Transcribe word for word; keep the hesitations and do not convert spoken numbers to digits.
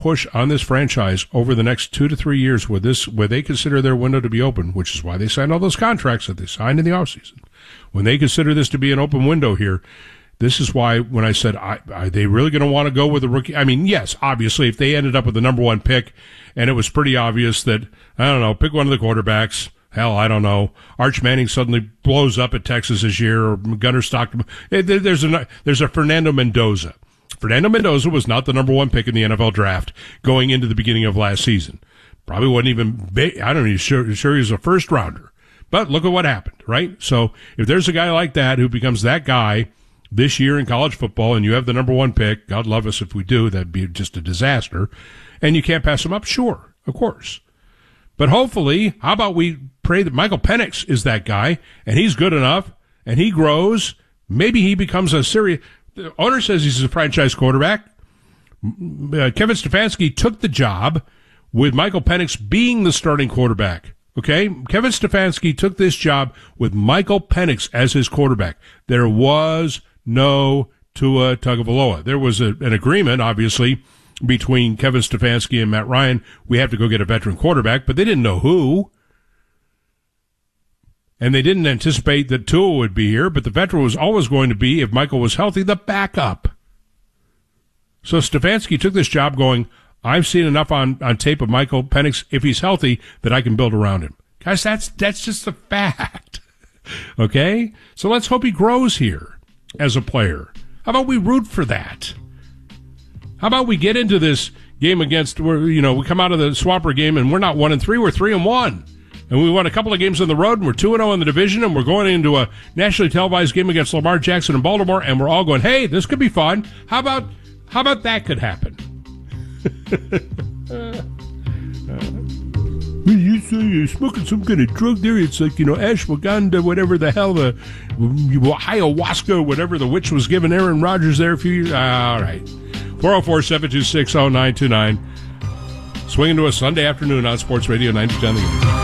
push on this franchise over the next two to three years where this, where they consider their window to be open, which is why they signed all those contracts that they signed in the offseason. When they consider this to be an open window here, this is why when I said, I, are they really going to want to go with a rookie? I mean, yes, obviously, if they ended up with the number one pick and it was pretty obvious that, I don't know, pick one of the quarterbacks. Hell, I don't know. Arch Manning suddenly blows up at Texas this year, or Gunnar Stockton. There's a, there's a Fernando Mendoza. Fernando Mendoza was not the number one pick in the N F L draft going into the beginning of last season. Probably wasn't even, I don't know, sure, sure he was a first rounder. But look at what happened, right? So if there's a guy like that who becomes that guy this year in college football and you have the number one pick, God love us if we do, that'd be just a disaster, and you can't pass him up, sure, of course. But hopefully, how about we pray that Michael Penix is that guy, and he's good enough, and he grows. Maybe he becomes a serious. The owner says he's a franchise quarterback. Uh, Kevin Stefanski took the job with Michael Penix being the starting quarterback. Okay? Kevin Stefanski took this job with Michael Penix as his quarterback. There was no Tua Tagovailoa. There was a, an agreement, obviously, between Kevin Stefanski and Matt Ryan. We have to go get a veteran quarterback, but they didn't know who. And they didn't anticipate that Tua would be here, but the veteran was always going to be, if Michael was healthy, the backup. So Stefanski took this job going, I've seen enough on, on tape of Michael Penix, if he's healthy, that I can build around him. Guys, that's that's just a fact. Okay? So let's hope he grows here as a player. How about we root for that? How about we get into this game against, you know, we come out of the Swamper game and we're not one and three, we're three and one. And we won a couple of games on the road, and we're two and oh in the division, and we're going into a nationally televised game against Lamar Jackson in Baltimore, and we're all going, hey, this could be fun. How about how about that could happen? uh, you say you're smoking some kind of drug there? It's like, you know, ashwagandha, whatever the hell, the ayahuasca, whatever the witch was giving Aaron Rodgers there a few years. All right. four oh four, seven two six, oh nine two nine. Swinging to a Sunday afternoon on Sports Radio ninety-two ten The Game.